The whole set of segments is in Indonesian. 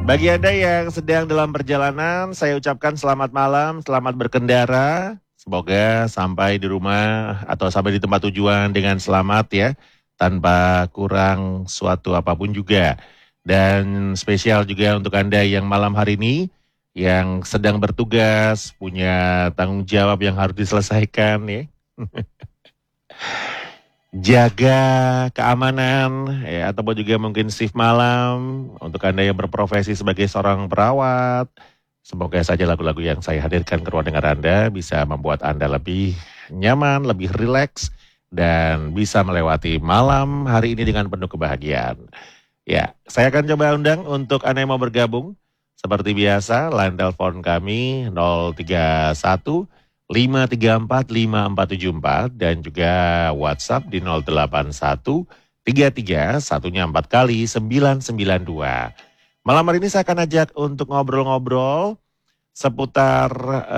Bagi Anda yang sedang dalam perjalanan, saya ucapkan selamat malam, selamat berkendara. Semoga sampai di rumah atau sampai di tempat tujuan dengan selamat ya, tanpa kurang suatu apapun juga. Dan spesial juga untuk Anda yang malam hari ini, yang sedang bertugas, punya tanggung jawab yang harus diselesaikan ya. Jaga keamanan ya, ataupun juga mungkin shift malam untuk Anda yang berprofesi sebagai seorang perawat. Semoga saja lagu-lagu yang saya hadirkan ke ruang dengar Anda bisa membuat Anda lebih nyaman, lebih rileks, dan bisa melewati malam hari ini dengan penuh kebahagiaan. Ya, saya akan coba undang untuk Anda yang mau bergabung. Seperti biasa, line telepon kami 031 534 5474 dan juga WhatsApp di 081 33 satunya 4 kali 992. Malam hari ini saya akan ajak untuk ngobrol-ngobrol seputar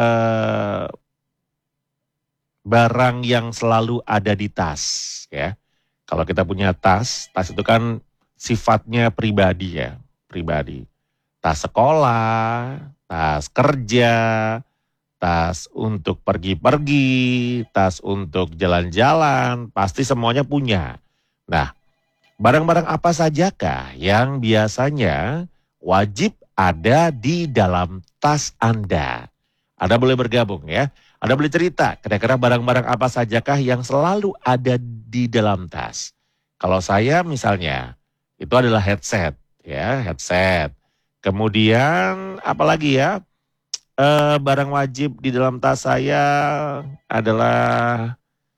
barang yang selalu ada di tas ya. Kalau kita punya tas itu kan sifatnya pribadi ya, pribadi. Tas sekolah, tas kerja, tas untuk pergi-pergi, tas untuk jalan-jalan, pasti semuanya punya. Nah, barang-barang apa sajakah yang biasanya wajib ada di dalam tas Anda? Anda boleh bergabung ya. Anda boleh cerita kira-kira barang-barang apa sajakah yang selalu ada di dalam tas. Kalau saya misalnya, itu adalah headset ya, headset. Kemudian apalagi ya? Barang wajib di dalam tas saya adalah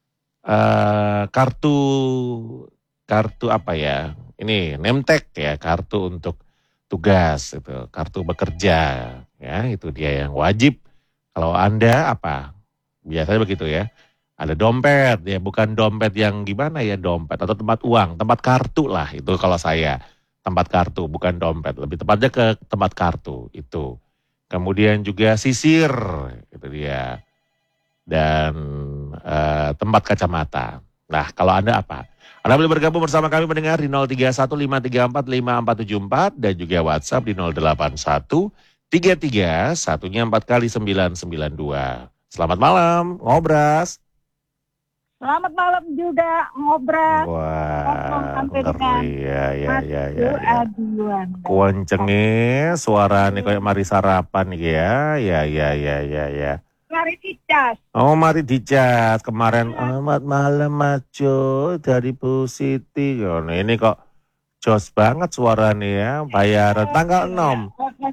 kartu apa ya? Ini name tag ya, kartu untuk tugas itu, kartu bekerja ya, itu dia yang wajib. Kalau Anda apa? Biasanya begitu ya. Ada dompet ya, bukan dompet yang gimana ya, dompet atau tempat uang, tempat kartu lah itu kalau saya. Tempat kartu bukan dompet, lebih tepatnya ke tempat kartu itu. Kemudian juga sisir, itu dia. Dan tempat kacamata. Nah, kalau Anda apa? Anda boleh bergabung bersama kami mendengar di 031 534 5474 dan juga WhatsApp di 081 33 satunya 4 kali 992. Selamat malam, ngobras. Selamat malam juga, ngobras. Wah, Sampai dengan ya. aduan. Kuancenge suaranya kayak mari sarapan ya. Mari dicas. Oh, mari dicas. Kemarin amat malam maco dari Bu Siti. Oh, ini kok jos banget suaranya ya. Bayaran tanggal 6.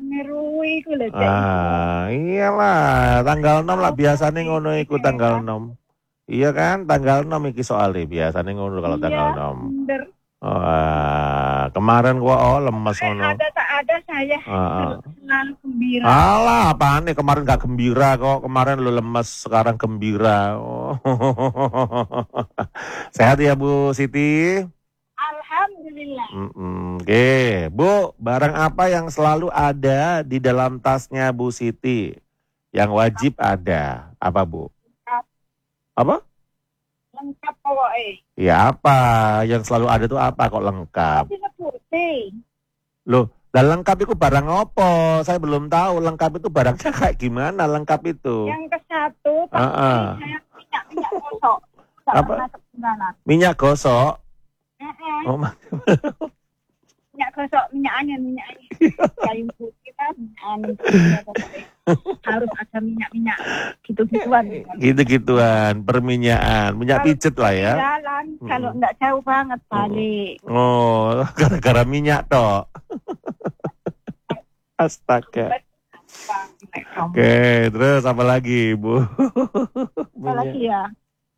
Iyalah, tanggal 6 lah biasanya ngono iku tanggal 6. Iya kan, tanggal 6 iki soalnya biasanya ngono kalau tanggal 6. Bener. Kemarin gua lemes ngono. Tak ada saya selalu gembira. Alah, apaan nih kemarin gak gembira kok. Kemarin lu lemes, sekarang gembira. Oh. Sehat ya Bu Siti? Alhamdulillah. Oke, Bu, barang apa yang selalu ada di dalam tasnya Bu Siti? Yang wajib ada, apa Bu? Apa? Lengkap pokoknya. Ya apa? Yang selalu ada itu apa kok lengkap? Loh, lengkap itu barang apa? Saya belum tahu lengkap itu barangnya kayak gimana lengkap itu. Yang ke satu, saya minyak gosok. Apa? Minyak gosok? Oh, minyak gosok, minyak angin. Kayu putih kan, harus ada minyak gitu-gituan. Gitu-gituan, perminyakan, minyak pijet lah ya. Jalan, kalau enggak jauh banget balik. Oh, gara-gara minyak toh. Astaga. Oke, terus apa lagi, Bu? Apa lagi ya?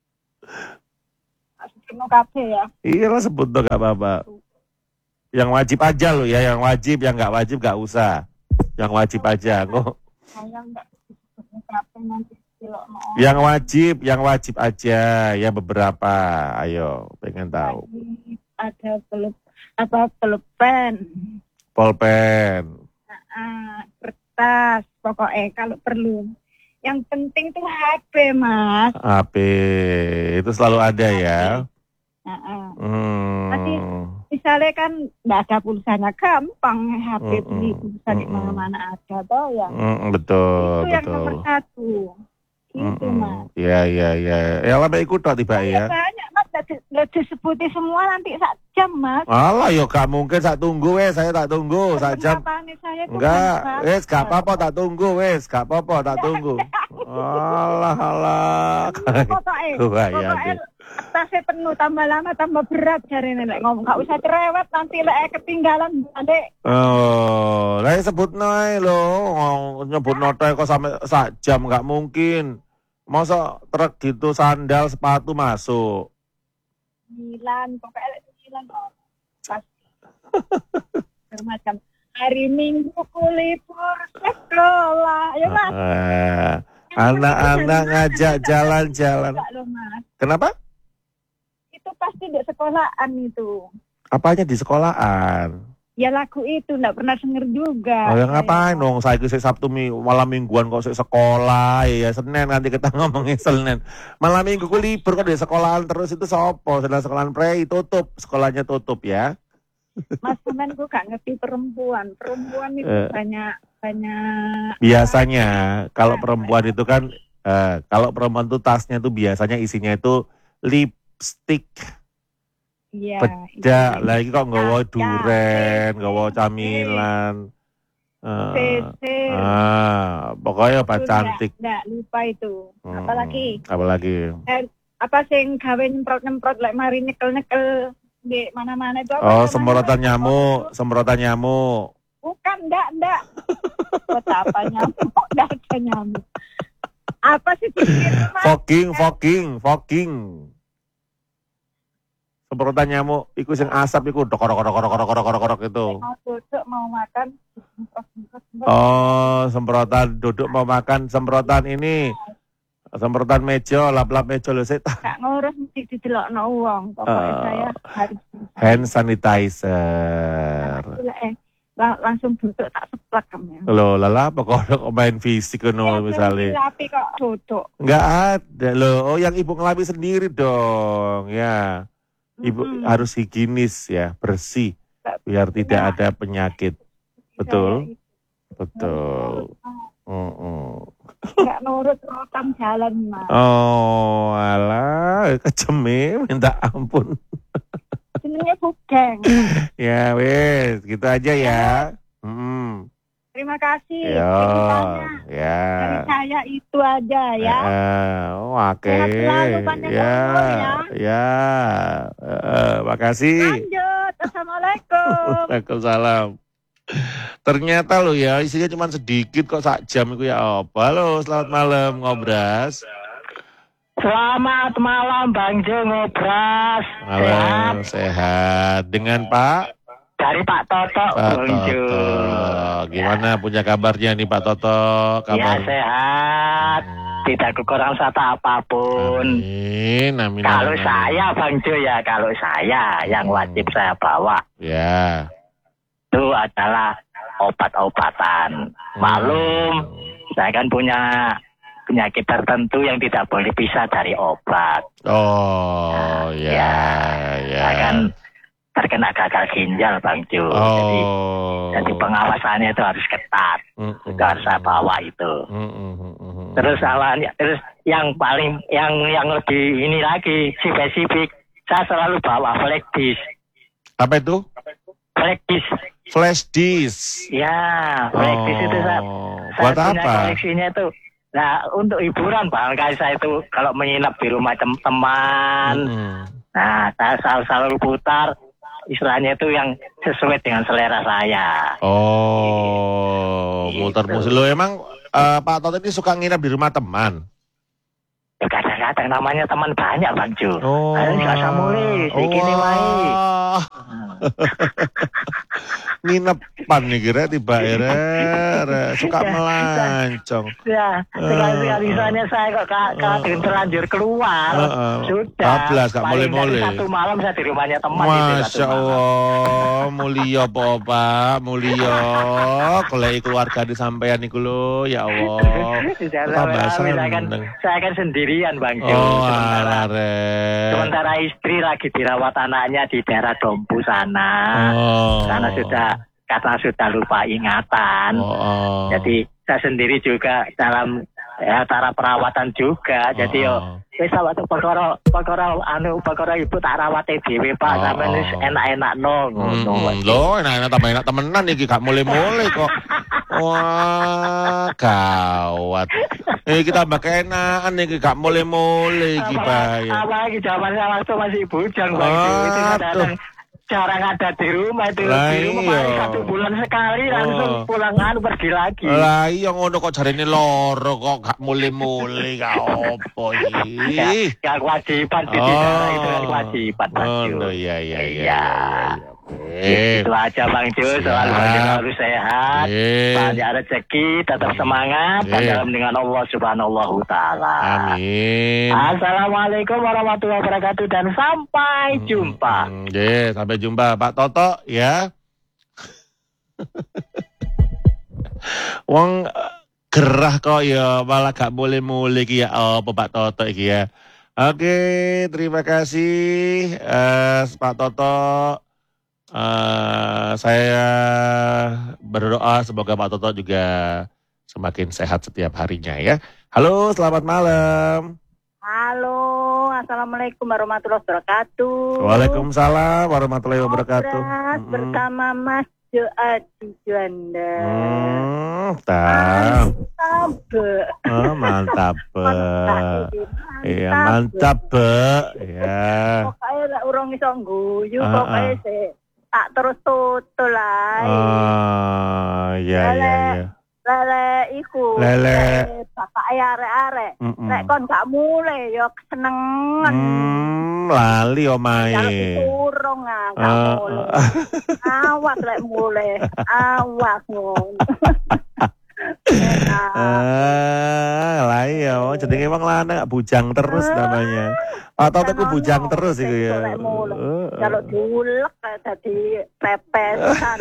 Penuh kafe ya. Iyalah sebut dong gak apa-apa. Yang wajib aja loh ya, yang wajib, yang nggak wajib nggak usah. Yang wajib aja, kok. Saya nggak penuh kafe nanti yang wajib aja, ya beberapa. Ayo, pengen tahu. Ada pulpen. Kertas, pokoknya kalau perlu. Yang penting tuh HP, Mas. HP, itu selalu ada ya. Nanti misalnya kan nggak ada pulsanya gampang HP beli pulsa di Mm-mm. mana-mana ada toh ya. Betul, Itu yang betul. nomor satu. Gitu Mas. Ya. Ya lah ikut tok tiba Ya ya. banyak Mas, nggak disebuti semua nanti 1 jam Mas. Alah yo gak mungkin sak tunggu wes, saya tak tunggu sak jam. Perlengkapan saya tuh Enggak, kan, wes gak apa-apa tak tunggu wes, gak apa-apa tak tunggu. Alah. Pokoknya tasnya penuh, tambah lama tambah berat cari nenek ngomong. Gak usah cerewet nanti lek ketinggalan adek. Oh, lah sebut nae lho, nyebut noto kok sampai sak jam gak mungkin. Masa truk gitu sandal sepatu masuk. 9, pokoknya 9 pas. Bermacam hari Minggu libur sekolah, ya Mas. Anak-anak ngajak jalan-jalan. Enggak loh Mas. Kenapa? Itu pasti di sekolahan itu. Apanya di sekolahan? Ya lagu itu enggak pernah denger juga. Oh ya ngapain dong? Saya Sabtu malam mingguan kok sekolah ya Senin nanti kita ngomongin Senin. Malam minggu ku libur kok di sekolahan terus itu sopo? Sedang sekolahan prei tutup, sekolahnya tutup ya. Mas temanku gak ngerti perempuan. Perempuan itu banyak. Biasanya kalau perempuan itu kan kalau perempuan tuh tasnya tuh biasanya isinya itu lipstick. Iya. Bedak, lagi kok nggawa duren, nggawa camilan. Pokoknya apa cantik. Enggak lupa itu. Apalagi apa sing gawe nyemprot-nyemprot lek mari nyekel-nyekel di mana-mana itu apa? Oh, semprotan nyamuk. Bukan, enggak. Apa nyamuk? Enggak ada nyamuk. Apa sih Fogging. Semprotan nyamuk, iku sing asap iku korok itu. Mau duduk mau makan. Oh, semprotan duduk mau makan, semprotan ini. Semprotan meja, lap-lap meja lho sik. Gak ngurus mesti didelokno wong. Pokoknya saya harus hand sanitizer. Langsung duduk tak seplak kamu. Loh, lala kok main fisik ngono misalnya. Tapi kok duduk. Enggak ada loh. Oh, yang ibu ngelapi sendiri dong, ya. Ibu harus higienis ya, bersih biar tidak ada penyakit. Betul? Betul. Enggak nurut rotam jalan, Mas. Oh, alah, kecemim minta ampun. Jenenge Bugeng. Ya, wes, gitu aja ya. Terima kasih. Ya. Dari saya itu aja ya. Oke. Ya. Makasih. Lanjut. Assalamualaikum. Waalaikumsalam. Ternyata lo ya isinya cuma sedikit kok sak jam itu ya apa lo. Selamat malam Ngobras. Selamat malam Bang Jo Ngobras. Malam sehat. Dengan Pak? Dari Pak Toto. Pak Toto. Gimana punya kabarnya nih Pak Toto? Ya sehat. Tidak kekurangan satu apapun. Amin. Kalau saya Bang Jo ya, kalau saya yang wajib saya bawa. Ya. Itu adalah obat-obatan. Malum, saya kan punya penyakit tertentu yang tidak boleh pisah dari obat. Oh, ya. Saya kan terkena gagal ginjal Bang Jo. Jadi pengawasannya itu harus ketat. Itu harus saya bawa itu. Terus yang paling yang lebih ini lagi spesifik, saya selalu bawa flash disk. Apa itu? Flash disk. Flash disk. Ya, flash disk itu saya buat punya apa? koleksinya itu. Nah, untuk hiburan Bang, kayak saya itu kalau menginap di rumah teman. Nah, saya selalu putar istilahnya itu yang sesuai dengan selera saya. Oh, muter musik. Lo emang Pak Toto ini suka nginap di rumah teman? Ya kadang-kadang namanya teman banyak Bang Jo. Ayo gak usah mulai, segini wae. Nginep kapan nih kira tiba suka melancong. Ya, sekali-sekali saya kok terlanjur keluar. Sudah. Bablas gak boleh-boleh. Satu malam saya di rumahnya teman. Masya Allah, mulia Pak, mulia. Kalau keluarga disampaikan iku lho, ya Allah. Saya kan sendirian Bang Jo. Sementara istri lagi dirawat anaknya di daerah Dompu sana. Karena sudah lupa ingatan. Jadi saya sendiri juga dalam cara perawatan juga. Jadi wis waktu perkara ibu tak rawate dhewe Pak, sampeyan wis enak-enak ngono. Lho, enak-enak tambah enak temenan iki gak mulai-mulai kok. Wah, gawat. Kita tambah keenakan iki gak mulai-mulai iki, Pak. Apa iki zaman saya waktu masih bujang, Pak. Itu kadang jarang ada di rumah itu. Di rumah 1 bulan sekali langsung pulang pergi lagi. Lah iya ngono kok jarene loro kok gak mulai-mulai gak opo iki. Gak kewajiban di daerah itu kan kewajiban Mas. Oh iya. Itu aja Bang Jo, selalu sehat, banyak rezeki, tetap semangat dan dalam dengan Allah Subhanahu wa taala. Amin. Assalamualaikum warahmatullahi wabarakatuh dan sampai jumpa. Sampai jumpa Pak Toto ya. Wong gerah kok ya malah gak boleh-boleh iki ya apa Pak Toto iki ya. Oke, terima kasih Pak Toto. Saya berdoa semoga Pak Toto juga semakin sehat setiap harinya ya. Halo, selamat malam. Halo, assalamualaikum warahmatullahi wabarakatuh. Waalaikumsalam warahmatullahi wabarakatuh. Bersama Mas Joadi Juanda. Mantap. Mantap. Iya, mantap, ya. Pokoknya lek urung iso guyu, pokoknya tak terus tutul ae. Iya. Lele iku. Bapak arek-arek. Nek kon gak mulai ya kesenengan. Lali omae. Ya urung gak mulai. Awas lek mulai. Awas ngono. Lah iya, jenenge wong lanang bujang terus namanya. Atau aku bujang terus iku ya. Kalau diulek dadi pepesan.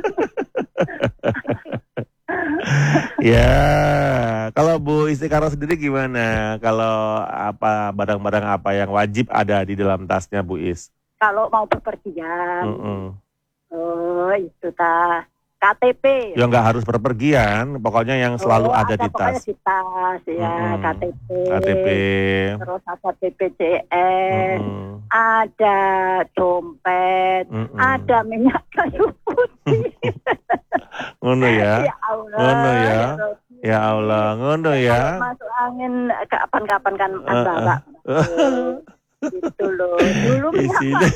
Ya, kalau Bu Istiqarah sendiri gimana? Kalau apa barang-barang apa yang wajib ada di dalam tasnya Bu Is? Kalau mau bepergian. Itu KTP. Ya nggak harus berpergian, pokoknya yang selalu ada di tas. Di tas ya, KTP. Terus ada BPJS, ada dompet, ada minyak kayu putih. Ngono ya. Ngono ya. Ya Allah, ngono ya. Masuk angin kapan-kapan kan Bapak. Gitu loh. Dulu minyak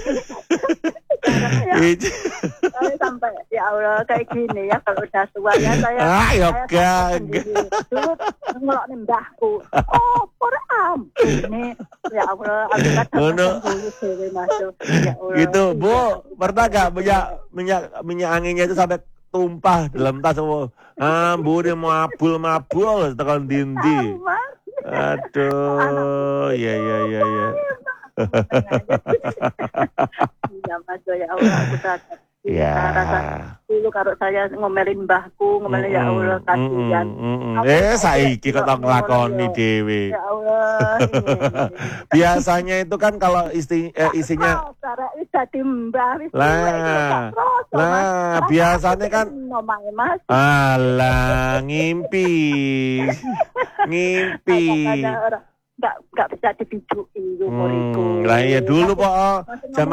sampai ya Allah kayak gini ya kalau udah tua ya saya dulu ngelok mbahku por ini ya Allah gitu Bu, pernah gak minyak anginnya itu sampai tumpah dalam tas Bu ini mabul tekan dindi. Aduh, iya. Iya Mas, ya Allah aku sadar. Rasa dulu kalau saya ngomelin mbahku, ngomelin ya Allah kasihan. Saiki kok tak nglakoni dhewe. Ya Allah. Biasanya itu kan kalau isinya Lah, biasanya kan alah ngimpi. Nggak bisa dibiduki umuriku. Lah iya dulu Pak,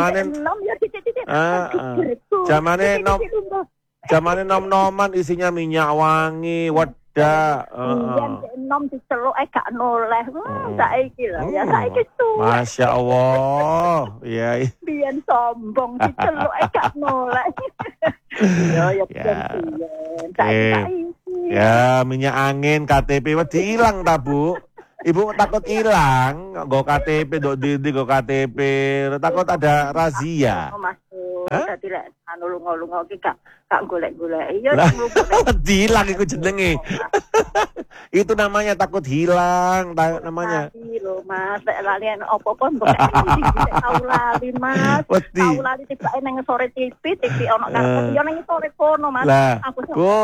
zamane nom-noman isinya minyak wangi, wedak. Nom diceluk gak noleh. Saiki lah ya saiki tuh. Masya Allah. Iya. Biyen sombong diceluk gak noleh. Ya minyak angin KTP wis diilang ta Bu? Ibu takut hilang, go KTP, go KTP, takut ada razia. dadi lek anu lunga-lunga iki gak golek-golek. Ya hilang iku jenenge. Itu namanya takut hilang, namanya. Lho Mas, lek lali opo-opo mbok tau lali Mas. Tau lali tibake nang sore TV ono kan yo nang sore kono Mas. Aku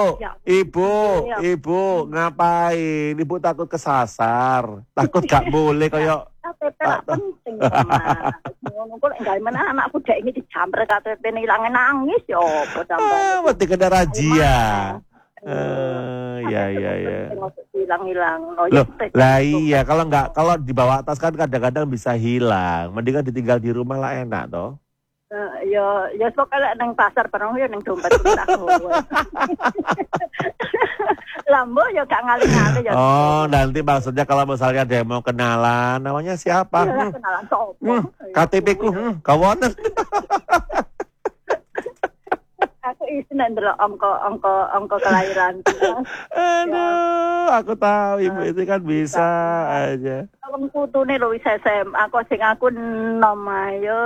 Ibu, ngapain? Ibu takut kesasar. Takut gak boleh koyo KTP penting Mas. Ngono kok gawe mana anakku dek iki dijamper KTP ilange nangis yo opo sampeyan. Mesti kena razia. Ya. Hilang-hilang. Lah iya, kalau dibawa tas kan kadang-kadang bisa hilang. Mendingan ditinggal di rumah lah enak toh. Ya sok lek nang pasar bareng yo nang dompet aku. Lambo ya gak ngali-ngali ya. Oh, nanti maksudnya kalau misalnya ada yang mau kenalan, namanya siapa? Kenalan sopo? KTP ku, kawan. Aku isin ndelok angka kelahiran. Aduh, aku tahu Ibu itu kan bisa aja. Wong putune lho wis SMA, aku nom ayo.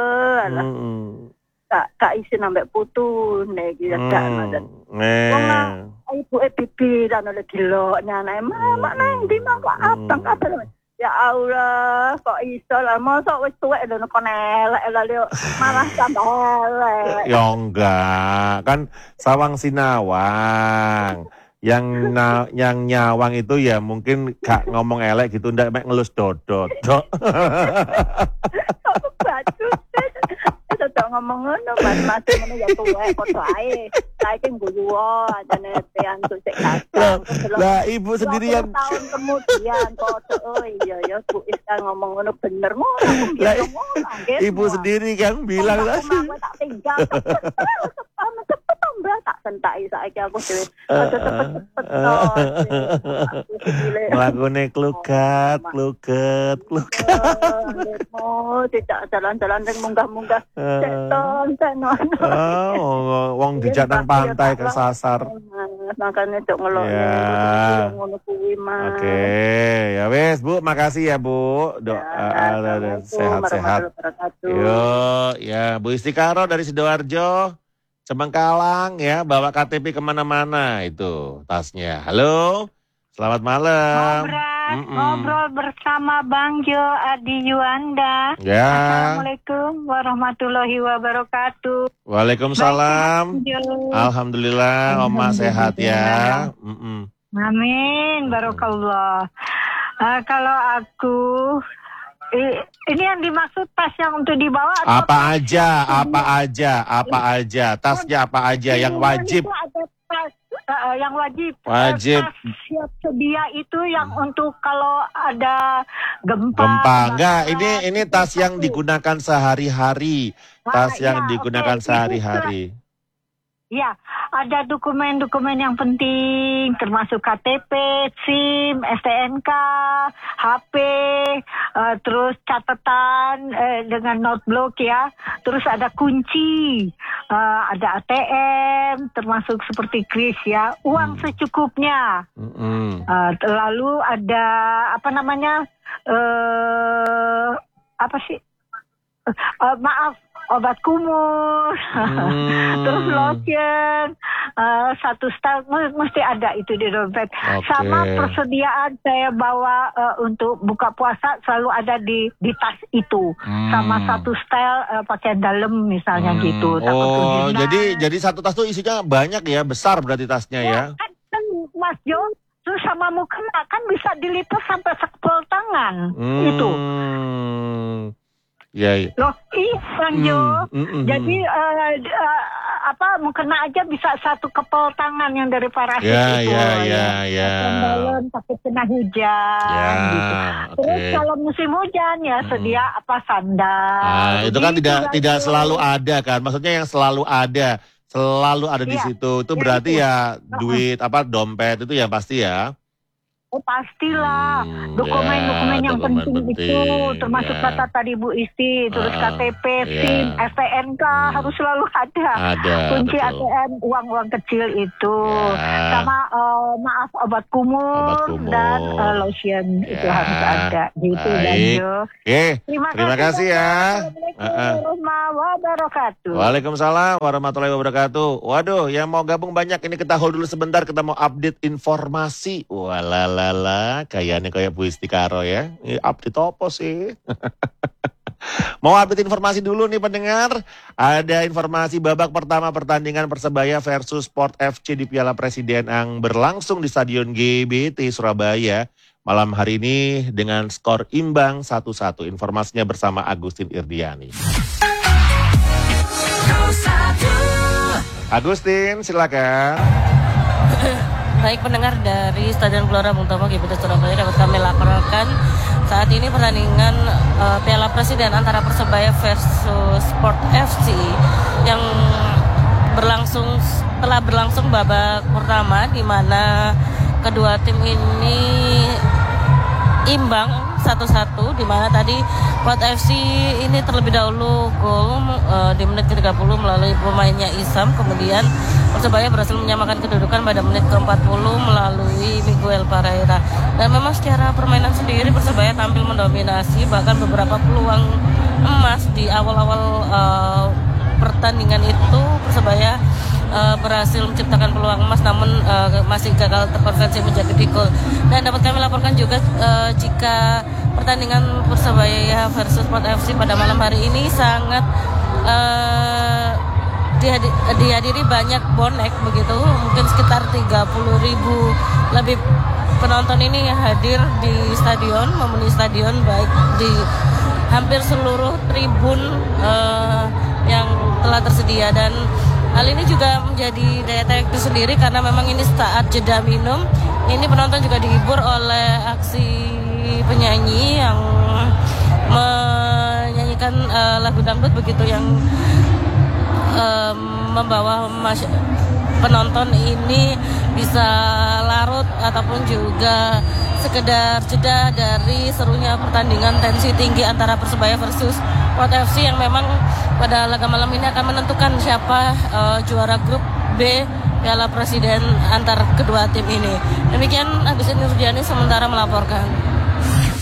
Kak isin ambek putune iki ya gak. Ibu bibi dan oleh gila nyana mak nang ndi mak kok abang kabeh. Ya Allah, kok iso lah mosok wis tuwek lho kok elek lho malah tambah elek. Ya enggak, kan sawang sinawang. Yang nyawang itu ya mungkin gak ngomong elek gitu ndak mek ngelus dodot. Kok batu. Tidak ngomong ngono Mas ngono ya tuwek padha ae. Saiki ngguyu ajane tean tuh sik kasar. Lah Ibu sendirian tahun kemudian kok iya Bu Iska ngomong ngono bener ngono. Ibu sendiri kan bilang lah. Tak tinggal. Tak sentaki saiki aku dhewe. Cepet-cepet Lagune kluket. Oh, tidak jalan-jalan ning munggah-munggah. Tenon. Wong dijak nang pantai kesasar. Makane cok ngelokne ngono kuwi Mas. Oke, ya wes Bu, makasih ya Bu. Doa sehat-sehat. Yo, ya Bu Istikaro dari Sidoarjo. Cemengkalang ya, bawa KTP kemana-mana itu tasnya. Halo, selamat malam. Ngobrol bersama Bang Jo Adi Yuanda. Ya. Assalamualaikum warahmatullahi wabarakatuh. Waalaikumsalam. Alhamdulillah, Oma sehat ya. Amin, barokallah. Kalau aku ini yang dimaksud tas yang untuk dibawa atau apa aja tasnya apa aja yang wajib yang wajib tas siap sedia itu yang untuk kalau ada gempa enggak ini tas yang digunakan sehari-hari digunakan sehari-hari. Ya, ada dokumen-dokumen yang penting, termasuk KTP, SIM, STNK, HP, terus catatan dengan notebook ya, terus ada kunci, ada ATM, termasuk seperti kris ya, uang secukupnya. Lalu ada obat kumur, terus lotion, satu stel mesti ada itu di dompet. Okay. Sama persediaan saya bawa untuk buka puasa selalu ada di tas itu. Sama satu stel pakaian dalam misalnya gitu. Oh, jadi satu tas itu isinya banyak ya, besar berarti tasnya ya? Kan Mas Jo, terus sama mukena kan bisa dilipat sampai sekepel tangan itu. Ya. Loh, Bang Jo. Jadi mukena aja bisa satu kepel tangan yang dari parasit itu. Ya. Dalam takut kena hujan gitu. Terus kalau musim hujan ya sedia sandal. Itu kan tidak selalu ada kan. Maksudnya yang selalu ada di situ. Itu berarti ya duit dompet itu ya pasti ya. Oh pastilah, dokumen-dokumen yang penting itu, termasuk kata tadi Bu Isti, terus KTP, SIM, STNK harus selalu ada. Kunci betul. ATM, uang-uang kecil itu, sama maaf obat kumur dan lotion itu harus ada. Gitu Banjo. Terima kasih ya. Waalaikumsalam warahmatullahi wabarakatuh. Waduh, yang mau gabung banyak, ini kita hold dulu sebentar, kita mau update informasi. Walalala, kayaknya kayak Bu Isti Karo ya. Ini update apa sih? Mau update informasi dulu nih pendengar. Ada informasi babak pertama pertandingan Persebaya versus Sport FC di Piala Presiden yang berlangsung di Stadion GBT Surabaya malam hari ini dengan skor imbang 1-1. Informasinya bersama Agustin Irdiani. Agustin, silakan. Baik pendengar, dari Stadion Gelora Bung Tomo GBT Surabaya dapat kami laporkan saat ini pertandingan Piala Presiden antara Persebaya versus Sport FC yang telah berlangsung babak pertama, di mana kedua tim ini imbang 1-1, di mana tadi Sport FC ini terlebih dahulu gol di menit ke-30 melalui pemainnya Isam, kemudian Persebaya berhasil menyamakan kedudukan pada menit ke-40 melalui Miguel Pereira. Dan memang secara permainan sendiri Persebaya tampil mendominasi, bahkan beberapa peluang emas di awal-awal pertandingan itu Persebaya berhasil menciptakan peluang emas, namun masih gagal terkonversi menjadi gol. Dan dapat kami laporkan juga jika pertandingan Persebaya versus Sport FC pada malam hari ini sangat dihadiri banyak bonek begitu, mungkin sekitar 30.000 lebih penonton ini yang hadir di stadion, memenuhi stadion baik di hampir seluruh tribun yang telah tersedia. Dan hal ini juga menjadi daya tarik tersendiri karena memang ini saat jeda minum. Ini penonton juga dihibur oleh aksi penyanyi yang menyanyikan lagu dangdut begitu, yang membawa penonton ini bisa larut ataupun juga sekedar jeda dari serunya pertandingan tensi tinggi antara Persebaya versus Sport FC yang memang pada laga malam ini akan menentukan siapa juara grup B Piala Presiden antar kedua tim ini. Demikian Agustin Nurdiani sementara melaporkan.